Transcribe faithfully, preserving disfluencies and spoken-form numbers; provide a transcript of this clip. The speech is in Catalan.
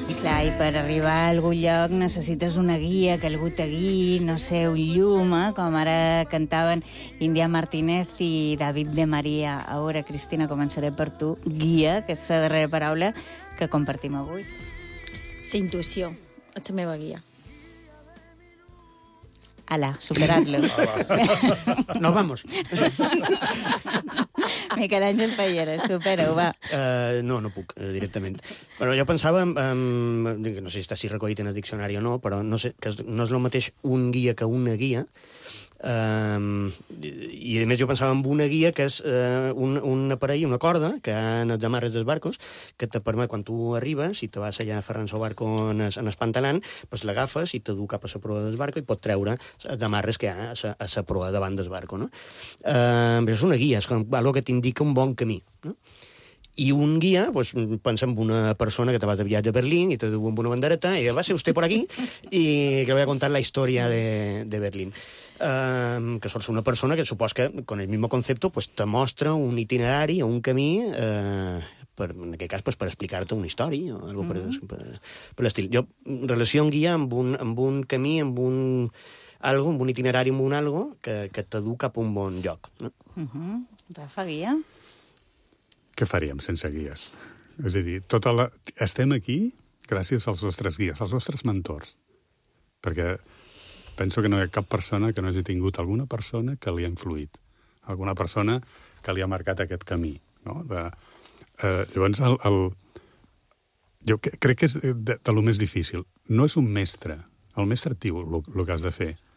Clar, i per arribar a algun lloc necessites una guia, que algú te guiï, no sé, un llum, eh? Com ara cantaven Índia Martínez i David de Maria. Ara, Cristina, començaré per tu. Guia, que és la darrera paraula que compartim avui. La intuïció, és la meva guia. Ala, superat-lo. No, vamos. Miquel Àngel Pallera, supera-ho, va. Uh, no, no puc, uh, directament. Però jo pensava, um, no sé si està si recollit en el diccionari o no, però no sé, que no és el mateix un guia que una guia. Um, i a més jo pensava en una guia que és uh, un, un aparell, una corda que en els amarres dels barcos que te permet, quan tu arribes i te vas allà aferrant el barco en es, en espantalant, pues l'agafes i te du cap a la proa del barco i pot treure els amarres que hi ha a la, a la proa davant del barco, no? Uh, és una guia, és com algo que t'indica un bon camí, no? I un guia, pues, pensa en una persona que te vas de viatge a Berlín i te du amb una bandereta i va ser usted por aquí i que le voy a contar la historia de, de Berlín. Uh, que sols una persona que supos que, con el mismo concepto, pues, te mostra un itinerari o un camí, uh, per, en aquest cas, pues, per explicar-te una història o algo mm-hmm. per, per, per l'estil. Jo relació un guia amb un, amb un camí, amb un, algo, amb un itinerari, amb un algo que, que te du cap a un bon lloc. No? Mm-hmm. Rafa, guia? Què faríem sense guies? És a dir, tota la... estem aquí gràcies als nostres guies, als nostres mentors. Perquè penso que no hi ha cap persona que no hagi tingut alguna persona que li ha influït, alguna persona que li ha marcat aquest camí. No? De, eh, llavors, el, el, jo crec que és de, de lo més difícil. No és un mestre. El mestre et diu el que has de fer.